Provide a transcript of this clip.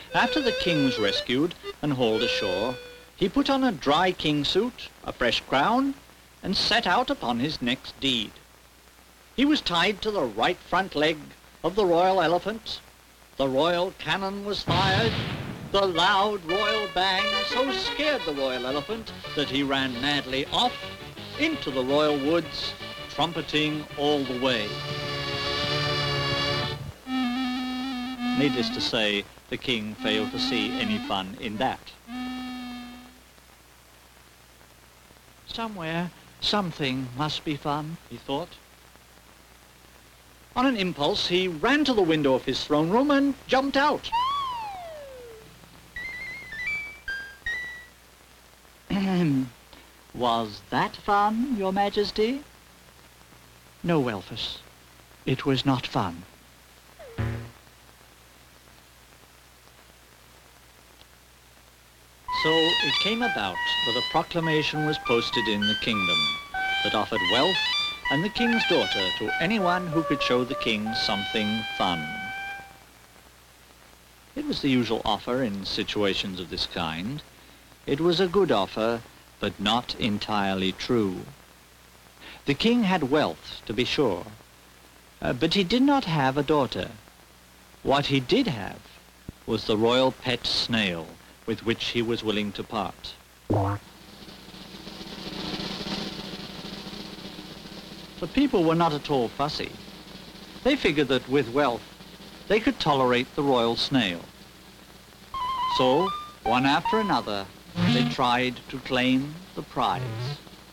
After the king was rescued and hauled ashore, he put on a dry king suit, a fresh crown, and set out upon his next deed. He was tied to the right front leg of the royal elephant. The royal cannon was fired. The loud royal bang so scared the royal elephant that he ran madly off into the royal woods, trumpeting all the way. Needless to say, the king failed to see any fun in that. Somewhere, something must be fun, he thought. On an impulse, he ran to the window of his throne room and jumped out. Was that fun, Your Majesty? No, Welfus, it was not fun. So it came about that a proclamation was posted in the kingdom that offered wealth and the king's daughter to anyone who could show the king something fun. It was the usual offer in situations of this kind. It was a good offer, but not entirely true. The king had wealth, to be sure, but he did not have a daughter. What he did have was the royal pet snail with which he was willing to part. The people were not at all fussy. They figured that with wealth, they could tolerate the royal snail. So, one after another, they tried to claim the prize.